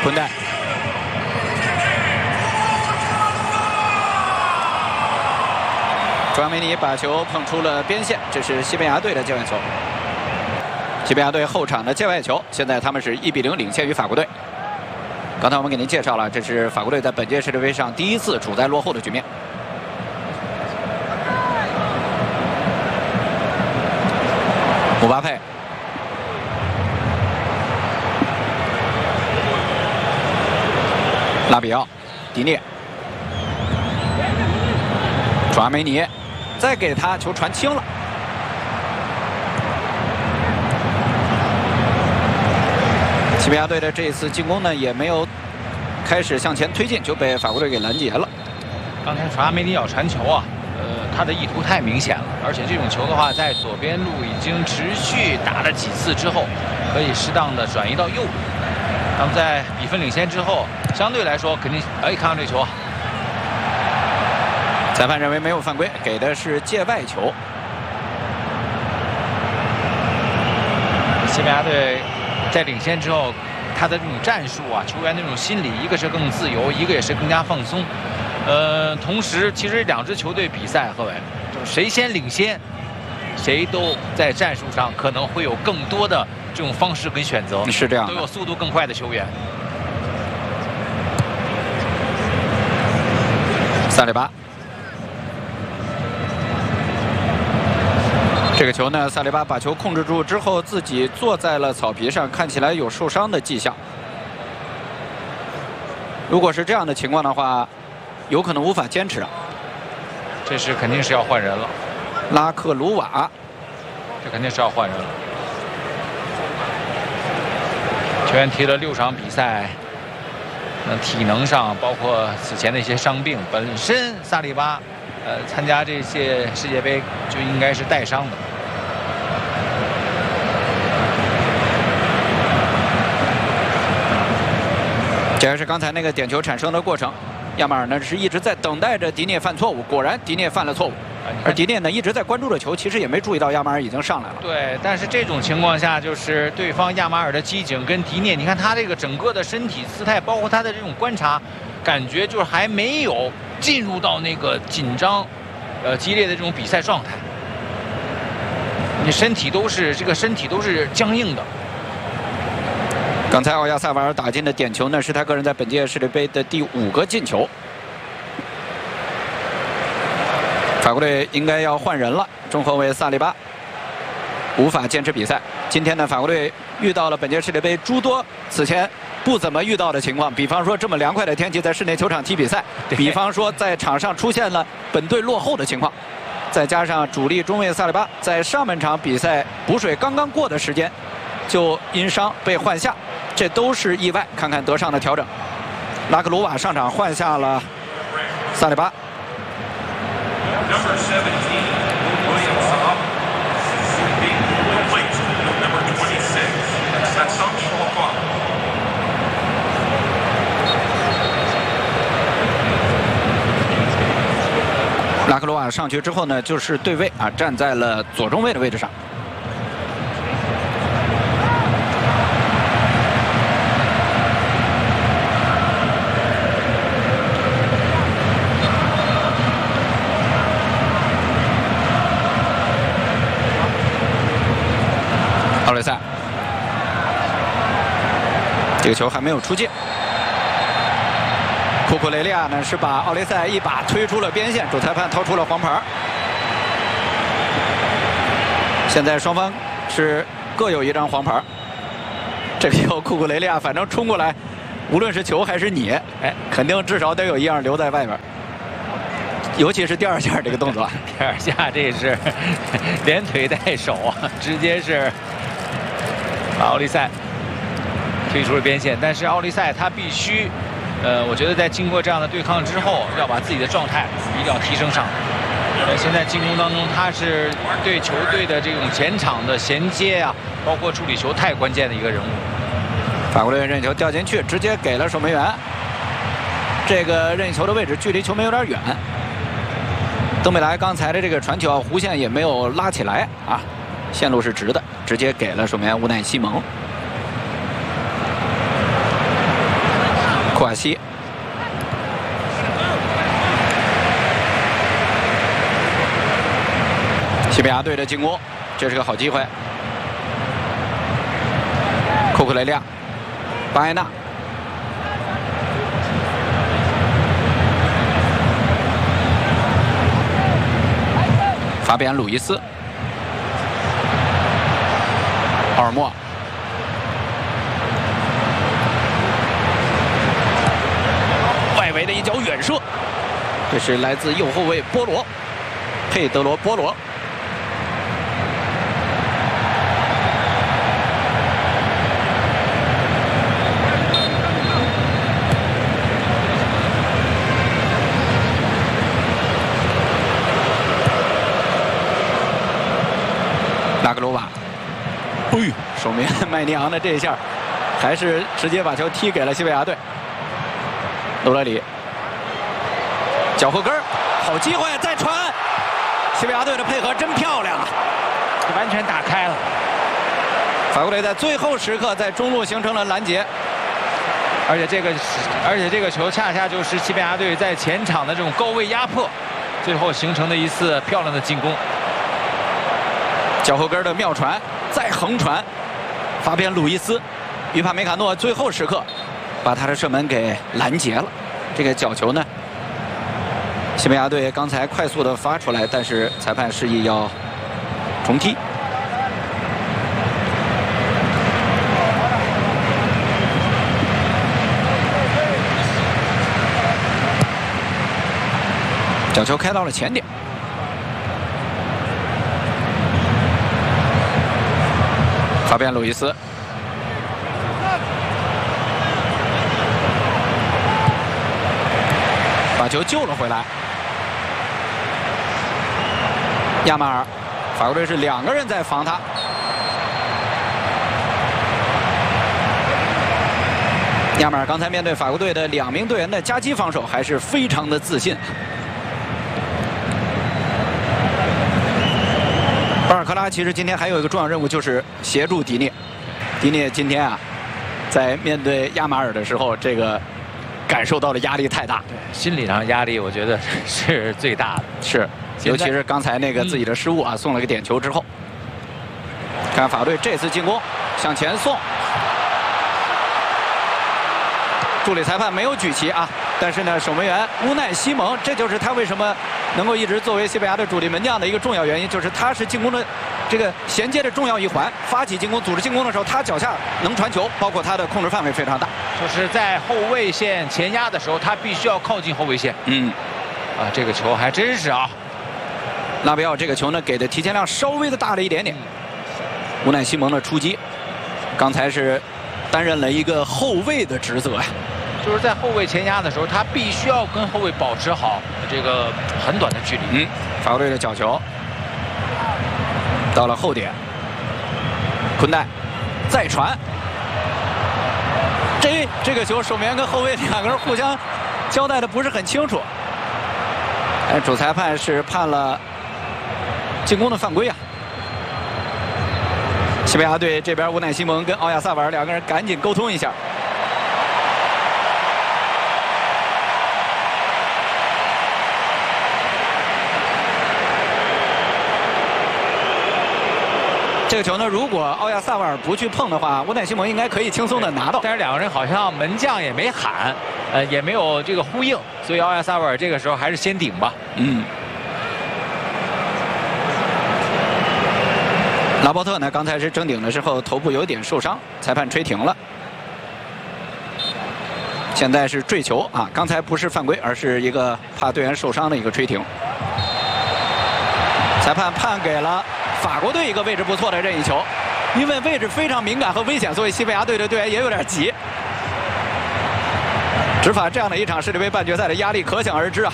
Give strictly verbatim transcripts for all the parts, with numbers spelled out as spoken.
混蛋。朱阿梅尼把球碰出了边线，这是西班牙队的界外球。西班牙队后场的界外球，现在他们是一比零领先于法国队。刚才我们给您介绍了，这是法国队在本届世界杯上第一次处在落后的局面。姆巴佩。 拉比奥、迪涅、朱阿梅尼，再给他球传轻了。西班牙队的这次进攻呢，也没有开始向前推进，就被法国队给拦截了。 刚才朱阿梅尼要传球啊，呃，他的意图太明显了，而且这种球的话，在左边路已经持续打了几次之后，可以适当的转移到右路。 那么在比分领先之后，相对来说肯定，哎，看看这球， 裁判认为没有犯规，给的是界外球。 西班牙队在领先之后，他的这种战术啊，球员那种心理，一个是更自由，一个也是更加放松。呃，同时，其实两支球队比赛，各位，就是谁先领先，谁都在战术上可能会有更多的。 这种方式跟选择是这样， 都有速度更快的球员。 萨里巴，这个球呢，萨里巴把球控制住之后，自己坐在了草皮上，看起来有受伤的迹象。如果是这样的情况的话，有可能无法坚持啊。 这是肯定是要换人了。 拉克鲁瓦， 这肯定是要换人了。 球员踢了六场比赛，那体能上包括此前的一些伤病，本身萨利巴，呃，参加这些世界杯就应该是带伤的。 这还是刚才那个点球产生的过程。亚马尔呢是一直在等待着迪涅犯错误，果然迪涅犯了错误。 而迪涅呢一直在关注着球，其实也没注意到亚马尔已经上来了。 对，但是这种情况下，就是对方亚马尔的机警跟迪涅，你看他这个整个的身体姿态，包括他的这种观察，感觉就是还没有进入到那个紧张、呃激烈的这种比赛状态。你身体都是这个身体都是僵硬的。 刚才奥亚萨瓦尔打进的点球呢，是他个人在本届世界杯的第五个进球。 法国队应该要换人了，中后卫萨利巴无法坚持比赛。今天呢，法国队遇到了本届世界杯诸多此前不怎么遇到的情况，比方说这么凉快的天气在室内球场踢比赛，比方说在场上出现了本队落后的情况，再加上主力中卫萨利巴在上半场比赛补水刚刚过的时间就因伤被换下，这都是意外。看看德尚的调整，拉克鲁瓦上场换下了萨利巴。 Number seventeen, William Saab, being replaced with number twenty-six, Sassam Chalfa. 拉克鲁瓦上去之后呢，就是对位啊，站在了左中卫的位置上。奥雷塞，这个球还没有出界。库库雷利亚呢是把奥雷塞一把推出了边线，主裁判掏出了黄牌。现在双方是各有一张黄牌。这个球库库雷利亚反正冲过来，无论是球还是你，哎，肯定至少得有一样留在外边。尤其是第二下这个动作， 第二下这是连腿带手啊，直接是。 把奥利塞推出了边线，但是奥利塞他必须，呃，我觉得在经过这样的对抗之后，要把自己的状态一定要提升上。呃，现在进攻当中，他是对球队的这种前场的衔接啊，包括处理球太关键的一个人物。 法国队任意球掉进去，直接给了守门员。这个任意球的位置距离球门有点远。登贝莱刚才的这个传球啊，弧线也没有拉起来啊。 线路是直的，直接给了守门员乌奈西蒙。 库瓦西。西班牙队的进攻，这是个好机会。库库雷利亚，巴埃纳，法比安·鲁伊斯，奥尔莫，外围的一脚远射，这是来自右后卫波罗，佩德罗·波罗。拉格罗瓦，哎呦，守门员麦尼昂的这一下，还是直接把球踢给了西班牙队。罗德里，脚后跟儿，好机会，再传。西班牙队的配合真漂亮啊， 完全打开了。 法国队在最后时刻在中路形成了拦截， 而且这个，而且这个球恰恰就是西班牙队在前场的这种高位压迫，最后形成的一次漂亮的进攻。 脚后跟的妙传，再横传，法比安·鲁伊斯，于帕梅卡诺最后时刻把他的射门给拦截了。这个角球呢，西班牙队刚才快速的发出来，但是裁判示意要重踢。角球开到了前点。法比安·鲁伊斯，把球救了回来。亚马尔，法国队是两个人在防他。亚马尔刚才面对法国队的两名队员的夹击防守，还是非常的自信。巴尔科拉其实今天还有一个重要任务，就是协助迪涅。迪涅今天啊，在面对亚马尔的时候，这个感受到的压力太大， 心理上压力我觉得是最大的。 是，尤其是刚才那个自己的失误啊，嗯、送了个点球之后，看法队这次进攻向前送，助理裁判没有举旗啊，但是呢，守门员乌奈西蒙，这就是他为什么能够一直作为西班牙的主力门将的一个重要原因，就是他是进攻的这个衔接的重要一环。发起进攻、组织进攻的时候，他脚下能传球，包括他的控制范围非常大。 就是在后卫线前压的时候，他必须要靠近后卫线。 嗯， 啊，这个球还真是啊。 拉比奥这个球呢，给的提前量稍微的大了一点点。乌奈西蒙的出击，刚才是担任了一个后卫的职责呀。 就是在后卫前压的时候，他必须要跟后卫保持好这个很短的距离。 嗯，法国队的角球到了后点，昆代再传，这这个球守门员跟后卫两个人互相交代的不是很清楚。哎，主裁判是判了进攻的犯规啊。西班牙队这边乌奈西蒙跟奥亚萨瓦尔两个人赶紧沟通一下。这个球呢，如果奥亚萨瓦尔不去碰的话，乌奈西蒙应该可以轻松的拿到。 但是两个人好像门将也没喊，呃，也没有这个呼应，所以奥亚萨瓦尔这个时候还是先顶吧。 嗯。拉波特呢，刚才是争顶的时候头部有点受伤，裁判吹停了。现在是坠球啊，刚才不是犯规，而是一个怕队员受伤的一个吹停。裁判判给了法国队一个位置不错的任意球，因为位置非常敏感和危险，所以西班牙队的队员也有点急。执法这样的一场世界杯半决赛的压力可想而知啊。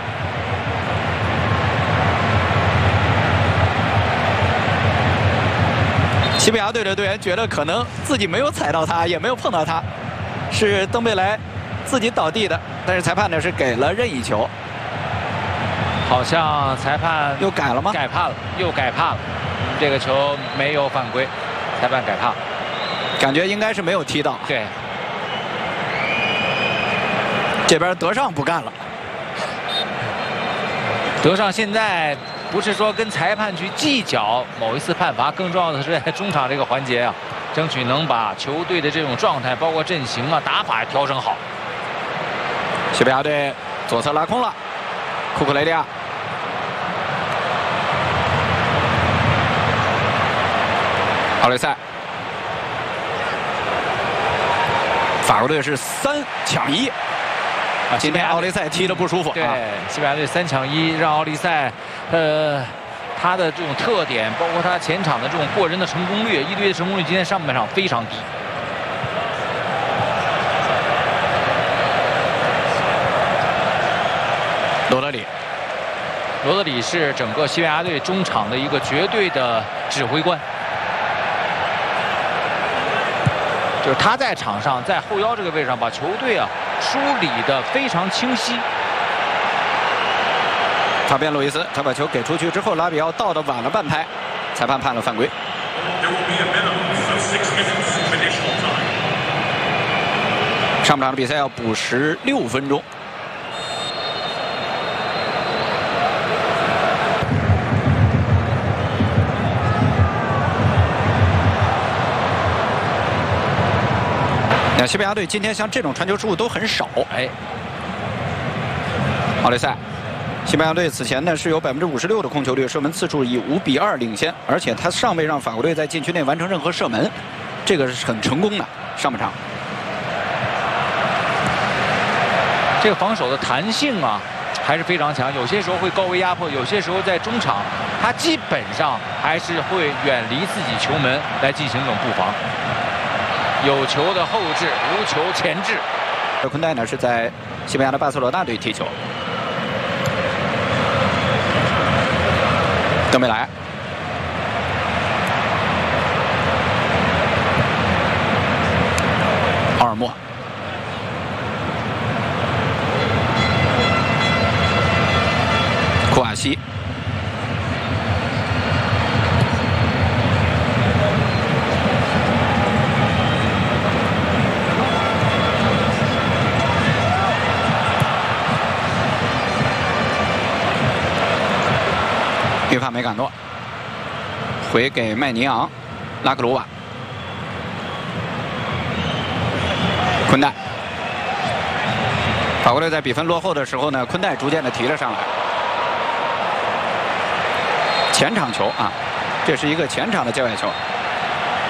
西班牙队的队员觉得可能自己没有踩到他，也没有碰到他，是登贝莱自己倒地的，但是裁判呢是给了任意球。 好像裁判又改了吗？ 改判了，又改判了。这个球没有犯规，裁判改判， 感觉应该是没有踢到。 对。 这边德尚不干了。 德尚现在不是说跟裁判去计较某一次判罚，更重要的是在中场这个环节啊，争取能把球队的这种状态，包括阵型啊、打法调整好。 西班牙队左侧拉空了，库库雷利亚。奥雷塞。法国队是三抢一。啊，今天奥利赛踢得不舒服。 对，西班牙队三抢一，让奥利赛，呃，他的这种特点，包括他前场的这种过人的成功率，一对一的成功率，今天上半场非常低。 罗德里， 罗德里是整个西班牙队中场的一个绝对的指挥官。就是他在场上，在后腰这个位置上，把球队啊梳理的非常清晰。 法边路易斯，他把球给出去之后，拉比奥到的晚了半拍，裁判判了犯规。上半场的比赛要补时六分钟。那西班牙队今天像这种传球失误都很少。 哎， 奥雷塞，西班牙队此前呢是有百分之五十六的控球率，射门次数以五比二领先，而且他尚未让法国队在禁区内完成任何射门，这个是很成功的。上半场， 这个防守的弹性啊还是非常强，有些时候会高位压迫，有些时候在中场，他基本上还是会远离自己球门来进行这种布防。有球的后置，无球前置。 昆代呢是在西班牙的巴塞罗那队踢球。德梅莱，奥尔莫，库瓦西。约帕梅坎诺回给麦尼昂，拉克鲁瓦，昆代。法国队在比分落后的时候呢，昆代逐渐的提了上来。前场球啊，这是一个前场的界外球。